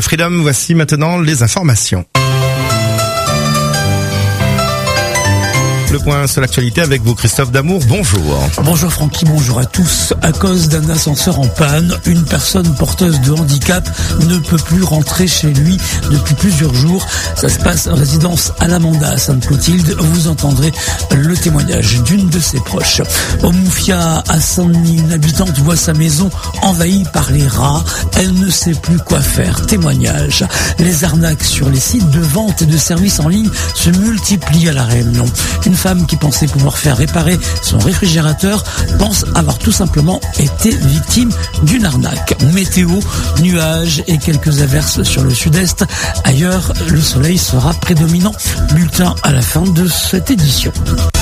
Freedom, voici maintenant les informations. Le point sur l'actualité avec vous, Christophe Damour. Bonjour. Bonjour Francky, bonjour à tous. À cause d'un ascenseur en panne, une personne porteuse de handicap ne peut plus rentrer chez lui depuis plusieurs jours. Ça se passe en résidence Alamanda à Sainte-Clotilde. Vous entendrez le témoignage d'une de ses proches. Au Moufia, à Saint-Denis, une habitante voit sa maison envahie par les rats. Elle ne sait plus quoi faire. Témoignage. Les arnaques sur les sites de vente et de services en ligne se multiplient à La Réunion. Une femme qui pensait pouvoir faire réparer son réfrigérateur pense avoir tout simplement été victime d'une arnaque. Météo, nuages et quelques averses sur le sud-est. Ailleurs, le soleil sera prédominant. Bulletin à la fin de cette édition.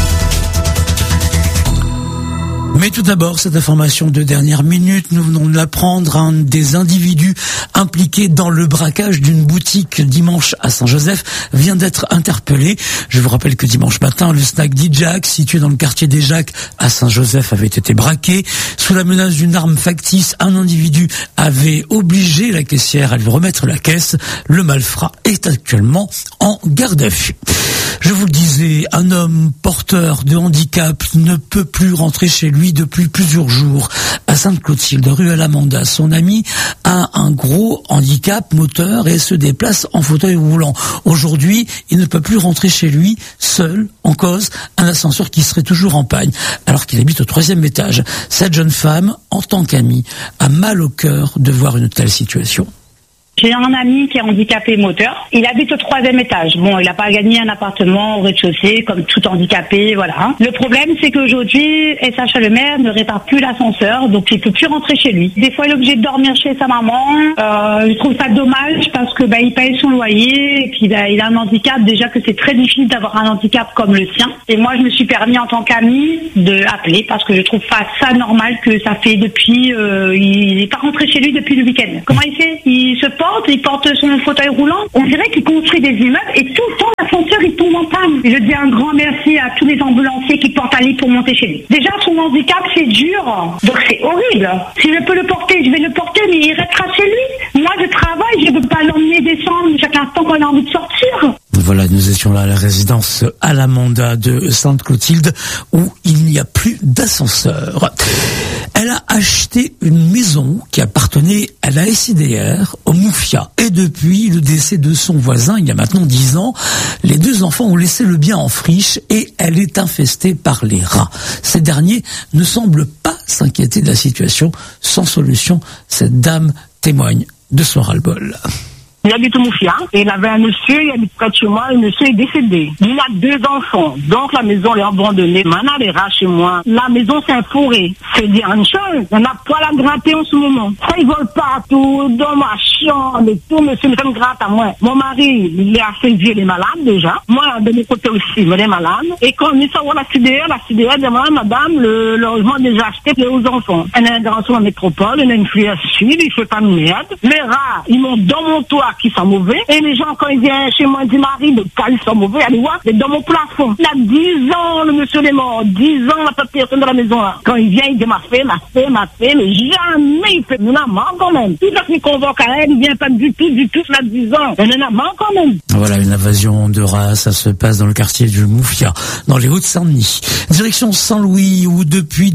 Mais tout d'abord, cette information de dernière minute, nous venons de l'apprendre, un des individus impliqués dans le braquage d'une boutique dimanche à Saint-Joseph vient d'être interpellé. Je vous rappelle que dimanche matin, le snack Dijac, situé dans le quartier des Jacques à Saint-Joseph, avait été braqué. Sous la menace d'une arme factice, un individu avait obligé la caissière à lui remettre la caisse. Le malfrat est actuellement en garde à vue. Je vous le disais, un homme porteur de handicap ne peut plus rentrer chez lui depuis plusieurs jours. À Sainte-Clotilde, rue Alamanda, son ami a un gros handicap moteur et se déplace en fauteuil roulant. Aujourd'hui, il ne peut plus rentrer chez lui seul, en cause un ascenseur qui serait toujours en panne, alors qu'il habite au 3e étage. Cette jeune femme, en tant qu'amie, a mal au cœur de voir une telle situation. J'ai un ami qui est handicapé moteur. Il habite au 3e étage. Bon, il n'a pas gagné un appartement au rez-de-chaussée, comme tout handicapé, voilà. Le problème, c'est qu'aujourd'hui, SH Le Maire ne répare plus l'ascenseur, donc il peut plus rentrer chez lui. Des fois, il est obligé de dormir chez sa maman. Je trouve ça dommage parce que il paye son loyer et puis il a un handicap. Déjà que c'est très difficile d'avoir un handicap comme le sien. Et moi, je me suis permis en tant qu'amie de appeler parce que je trouve pas ça normal que ça fait depuis. Il n'est pas rentré chez lui depuis le week-end. Comment il fait? Il porte son fauteuil roulant. On dirait qu'il construit des immeubles et tout le temps l'ascenseur il tombe en panne. Je dis un grand merci à tous les ambulanciers qui portent un lit pour monter chez lui. Déjà son handicap c'est dur, donc c'est horrible. Si je peux le porter, je vais le porter, mais il restera chez lui. Moi je travaille, je ne peux pas l'emmener descendre chaque instant quand il a envie de sortir. Voilà, nous étions là à la résidence Alamanda de Sainte-Clotilde où il n'y a plus d'ascenseur. Elle a acheté une maison qui appartenait à la SIDR au Moufia. Et depuis le décès de son voisin, il y a maintenant 10 ans, les deux enfants ont laissé le bien en friche et elle est infestée par les rats. Ces derniers ne semblent pas s'inquiéter de la situation. Sans solution, cette dame témoigne de son ras-le-bol. Il habite au Moufia et il avait un monsieur, il habite près de chez moi, le monsieur est décédé. Il a 2 enfants, donc la maison est abandonnée. Maintenant, les rats chez moi. La maison, c'est un forêt. C'est dire une chose, on n'a pas la gratter en ce moment. Ça, ils volent partout, dans ma chambre et tout, monsieur me fait me gratter à moi. Mon mari, il est assez vieux, il est malade déjà. Moi, de mon côté aussi, il est malade. Et quand on dit ça, la CDR dit, madame, le logement est déjà acheté pour les enfants. Elle a un grand sur la métropole, elle a une fille à suivre, il fait pas de merde. Les rats, ils montent dans mon toit qui sont mauvais. Et les gens, quand ils viennent chez moi, ils disent, Marie, le cas, ils sont mauvais. Allez voir, c'est dans mon plafond. Il a 10 ans, le monsieur est mort. 10 ans, la personne dans la maison, là. Quand il vient, il dit, m'a fait, mais jamais il fait, il en a marre quand même. Tout ça qu'il convoque à elle, il vient pas du tout, cela 10 ans. Il en a marre quand même. Voilà, une invasion de rats, ça se passe dans le quartier du Moufia, dans les Hauts-de-Saint-Denis. Direction Saint-Louis, où depuis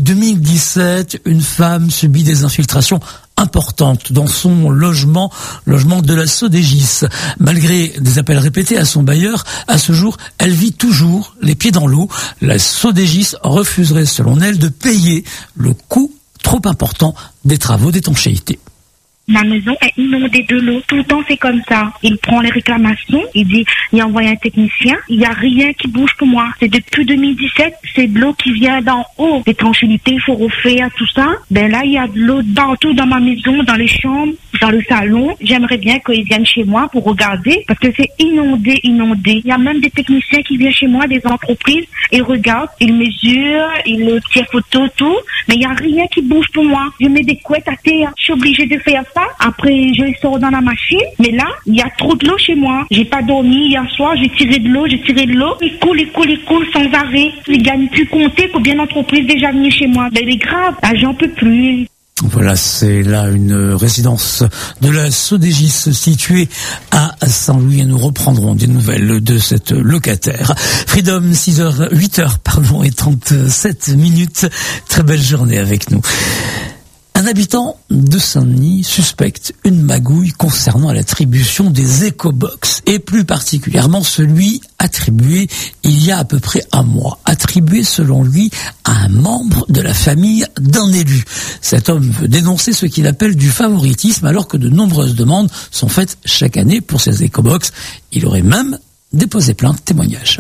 2017, une femme subit des infiltrations importante dans son logement de la Sodégis. Malgré des appels répétés à son bailleur, à ce jour, elle vit toujours les pieds dans l'eau. La Sodégis refuserait, selon elle, de payer le coût trop important des travaux d'étanchéité. Ma maison est inondée de l'eau. Tout le temps, c'est comme ça. Il prend les réclamations, il dit, il envoie un technicien. Il n'y a rien qui bouge pour moi. C'est depuis 2017, c'est de l'eau qui vient d'en haut. L'étanchéité, il faut refaire tout ça. Ben là, il y a de l'eau partout dans ma maison, dans les chambres, dans le salon. J'aimerais bien qu'ils viennent chez moi pour regarder, parce que c'est inondé. Il y a même des techniciens qui viennent chez moi, des entreprises. Ils regardent, ils mesurent, ils tirent photo, tout. Mais il n'y a rien qui bouge pour moi. Je mets des couettes à terre. Je suis obligée de faire ça. Après, je sors dans la machine. Mais là, il y a trop de l'eau chez moi. J'ai pas dormi hier soir. J'ai tiré de l'eau. Il coule sans arrêt. Les gars ne plus compter combien d'entreprises déjà venues chez moi. Ben, il est grave. Ah, j'en peux plus. Voilà, c'est là une résidence de la Sodégis située à Saint-Louis et nous reprendrons des nouvelles de cette locataire. Freedom, 8h, et 37 minutes. Très belle journée avec nous. Un habitant de Saint-Denis suspecte une magouille concernant l'attribution des éco-box et plus particulièrement celui attribué il y a à peu près un mois, attribué selon lui à un membre de la famille d'un élu. Cet homme veut dénoncer ce qu'il appelle du favoritisme alors que de nombreuses demandes sont faites chaque année pour ces éco-box. Il aurait même déposé plainte. Témoignage.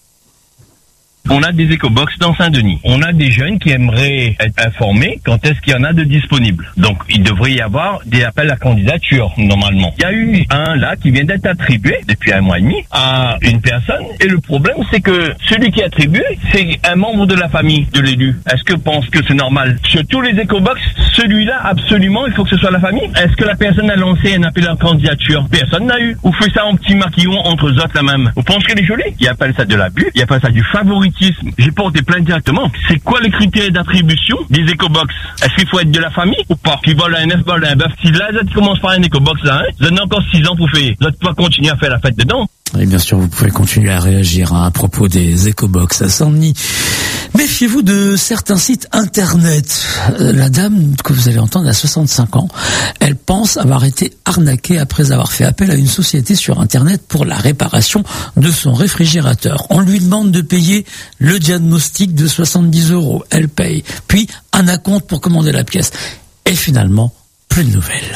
On a des éco-box dans Saint-Denis. On a des jeunes qui aimeraient être informés quand est-ce qu'il y en a de disponibles. Donc, il devrait y avoir des appels à candidature, normalement. Il y a eu un là qui vient d'être attribué depuis 1 mois et demi à une personne. Et le problème, c'est que celui qui est attribué, c'est un membre de la famille de l'élu. Est-ce que pense que c'est normal? Sur tous les éco-box, celui-là, absolument, il faut que ce soit la famille. Est-ce que la personne a lancé un appel à candidature? Personne n'a eu. Ou fait ça en petit maquillon entre eux autres, la même. Vous pensez qu'elle est jolie? Il appelle ça de l'abus. Il appelle ça du favoritisme. J'ai porté plainte directement. C'est quoi les critères d'attribution des éco-box? Est-ce qu'il faut être de la famille ou pas? Qui vole un œuf, vole un bœuf. Si là, tu commences par un éco-box là, vous avez encore 6 ans pour faire. Vous n'allez pas continuer à faire la fête dedans. Et bien sûr, vous pouvez continuer à réagir à propos des éco-box à Saint-Denis. Méfiez-vous de certains sites internet. La dame que vous allez entendre a 65 ans. Elle pense avoir été arnaquée après avoir fait appel à une société sur internet pour la réparation de son réfrigérateur. On lui demande de payer le diagnostic de 70 €. Elle paye. Puis un acompte pour commander la pièce. Et finalement, plus de nouvelles.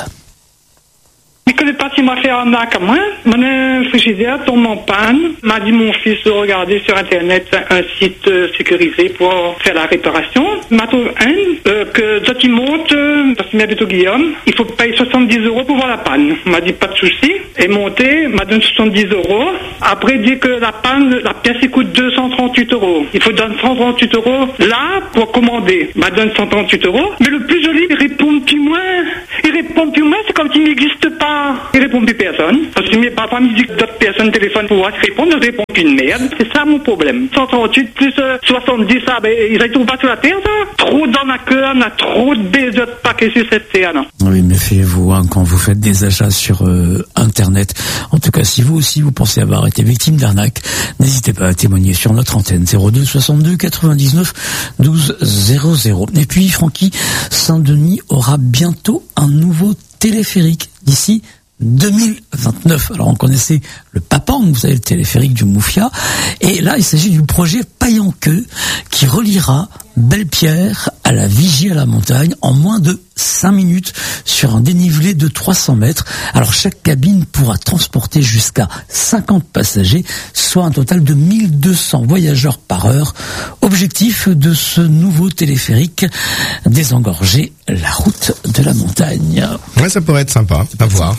Je ne connais pas s'il m'a fait arnaque à moi. Mon frigidaire tombe en panne. M'a dit mon fils de regarder sur internet un site sécurisé pour faire la réparation. M'a trouvé que quand il monte, parce qu'il m'habite au Guillaume, il faut payer 70 € pour voir la panne. M'a dit pas de souci. Et monté, m'a donné 70 €. Après, il dit que la panne, la pièce il coûte 238 €. Il faut donner 138 € là pour commander. M'a donné 138 €. Mais le plus joli, il répond plus moins. C'est comme s'il n'existe pas. Il répond plus personne. Parce que mes papas me disent que d'autres personnes téléphonent pour répondre, ne répondent qu'une merde. C'est ça mon problème. 138 plus 70, ça, ils ne trouvent pas sur la terre, ça. Trop d'arnaqueurs, on a trop de baisers de paquets sur cette terre, non. Oui, méfiez-vous quand vous faites des achats sur Internet. En tout cas, si vous aussi vous pensez avoir été victime d'arnaque, n'hésitez pas à témoigner sur notre antenne 02 62 99 12 00. Et puis, Francky, Saint-Denis aura bientôt un nouveau téléphérique d'ici 2029. Alors on connaissait le Papang, vous savez, le téléphérique du Moufia, et là il s'agit du projet Paillanqueux qui reliera Belle-Pierre à la Vigie à la montagne en moins de 5 minutes sur un dénivelé de 300 mètres. Alors chaque cabine pourra transporter jusqu'à 50 passagers, soit un total de 1200 voyageurs par heure. Objectif de ce nouveau téléphérique, désengorger la route de la montagne. Ouais, ça pourrait être sympa. À voir.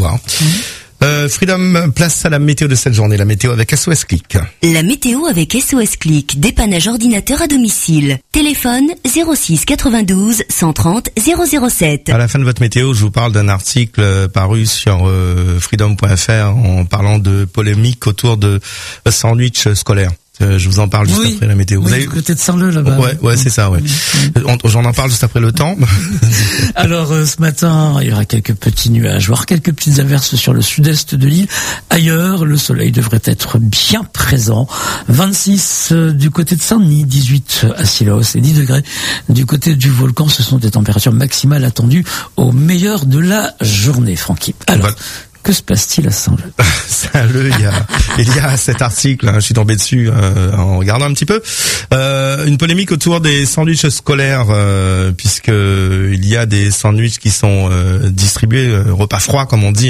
Freedom, place à la météo de cette journée, la météo avec SOS Click. La météo avec SOS Click, dépannage ordinateur à domicile. Téléphone 06 92 130 007. À la fin de votre météo, je vous parle d'un article paru sur freedom.fr en parlant de polémique autour de sandwich scolaire. Je vous en parle juste après la météo. Oui, vous avez côté de Saint-Leu là-bas. Ouais, c'est ça, ouais. J'en en parle juste après le temps. Alors, ce matin, il y aura quelques petits nuages, voire quelques petites averses sur le sud-est de l'île. Ailleurs, le soleil devrait être bien présent. 26 du côté de Saint-Denis, 18 à Silos et 10 degrés du côté du volcan. Ce sont des températures maximales attendues au meilleur de la journée, Francky. Alors, que se passe-t-il à Saint-Leu? Saint-Leu, il y a cet article, je suis tombé dessus en regardant un petit peu, une polémique autour des sandwichs scolaires, puisque il y a des sandwichs qui sont distribués repas froid comme on dit,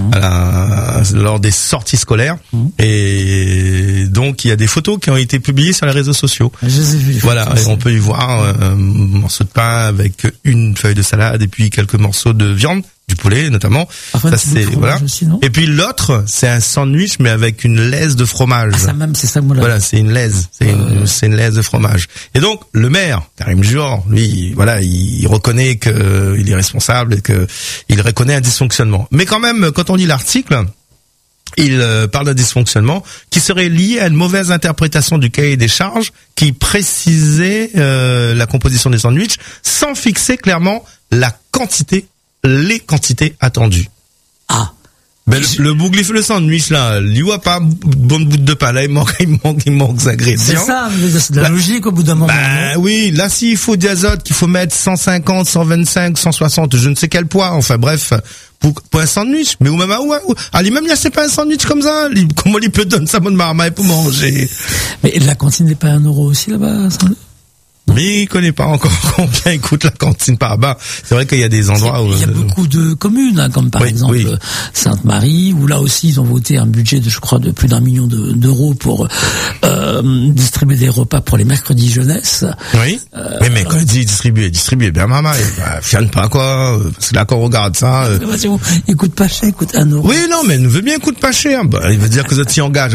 lors des sorties scolaires, et donc il y a des photos qui ont été publiées sur les réseaux sociaux. Je les ai vues. Voilà, et on peut y voir un morceau de pain avec une feuille de salade et puis quelques morceaux de viande. Du poulet notamment. Ça c'est voilà. Aussi, et puis l'autre, c'est un sandwich mais avec une laisse de fromage. Ah, ça même, c'est ça que moi là. Voilà, c'est une laisse, c'est une laisse de fromage. Et donc le maire, Karim Jor, lui, voilà, il reconnaît que il est responsable et que il reconnaît un dysfonctionnement. Mais quand même, quand on lit l'article, il parle d'un dysfonctionnement qui serait lié à une mauvaise interprétation du cahier des charges qui précisait la composition des sandwichs sans fixer clairement les quantités attendues. Ah. Ben, le bouglif, le sandwich, là, il voit pas bon bout de pain, là, il manque des ingrédients. C'est ça, c'est de la logique au bout d'un moment. Ben, oui, là, s'il faut d'azote, qu'il faut mettre 150, 125, 160, je ne sais quel poids, enfin, bref, pour un sandwich. Mais ou même, allez, même, il c'est pas un sandwich comme ça, comment il peut donner sa bonne marmaille pour manger? Mais la cantine n'est pas 1 euro aussi, là-bas, mais il connaît pas encore combien coûte la cantine par bas. C'est vrai qu'il y a des endroits où... Il y a beaucoup de communes, hein, comme par exemple Sainte-Marie, où là aussi ils ont voté un budget de, je crois, de plus d'1 million d'euros pour distribuer des repas pour les mercredis jeunesse. Oui. Mais quand il dit distribuer, bien maman, fiane pas quoi, parce que là quand on regarde ça... Il coûte pas cher, il coûte 1 euro. Oui, non, mais il veut bien, il coûte pas cher. Bah, il veut dire que tu engages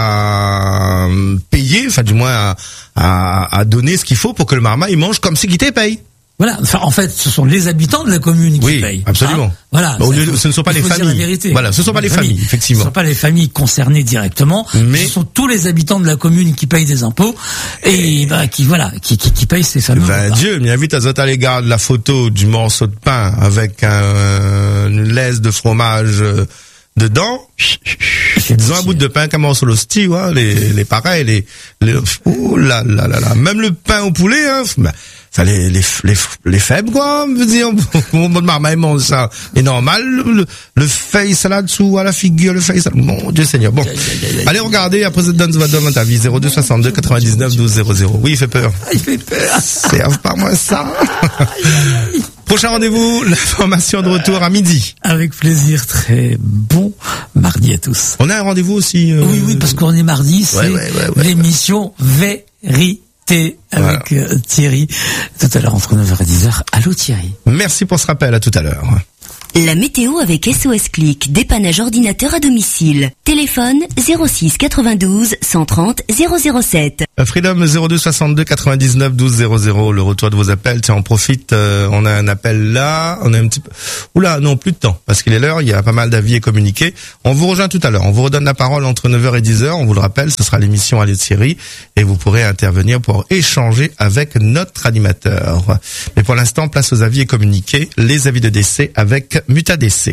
à payer, enfin du moins à donner ce qu'il faut pour que le marma il mange comme si qu'il te paye. Voilà, enfin, en fait, ce sont les habitants de la commune qui payent. Absolument. Hein, voilà. Ce ne sont pas les familles. Voilà, ce ne sont pas les familles, effectivement. Ce ne sont pas les familles concernées directement. Mais ce sont tous les habitants de la commune qui payent des impôts et qui payent ces fameux repas. Dieu, m'invite à zoter à l'égard de la photo du morceau de pain avec une laisse de fromage dedans. Disons un bout de pain comme sur l'hostie, ouais, les pareils, oh là là là là, même le pain au poulet, hein, ça les faibles quoi, veut dire, mon bon marmaille mange ça, et normal, le feuille salade sous à la figure, le feuille salade, mon Dieu Seigneur, bon, allez regarder, après ça donne votre avis, 02 62 99 12 00, oui il fait peur, serve pas moi ça. Prochain rendez-vous, l'information de retour à midi. Avec plaisir, très bon mardi à tous. On a un rendez-vous aussi. Oui, parce qu'on est mardi, c'est l'émission Vérité avec Thierry. Tout à l'heure entre 9h et 10h. Allô Thierry. Merci pour ce rappel, à tout à l'heure. La météo avec SOS Click, dépannage ordinateur à domicile. Téléphone 06 92 130 007. Freedom 02 62 99 12 00. Le retour de vos appels. Tiens, on profite. On a un appel là. On a un petit peu. Oula, non, plus de temps parce qu'il est l'heure. Il y a pas mal d'avis et communiqués. On vous rejoint tout à l'heure. On vous redonne la parole entre 9h et 10h. On vous le rappelle, ce sera l'émission Allez Thierry et vous pourrez intervenir pour échanger avec notre animateur. Mais pour l'instant, place aux avis et communiqués. Les avis de décès avec Mutadc.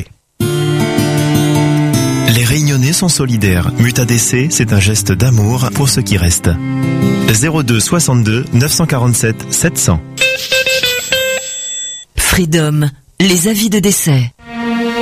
Les Réunionnais sont solidaires. Mutadc, c'est un geste d'amour pour ceux qui restent. 02 62 947 700. Freedom, les avis de décès.